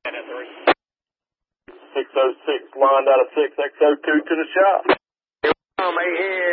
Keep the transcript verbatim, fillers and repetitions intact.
six oh six lined out of six X oh two to the shop. Mayhem.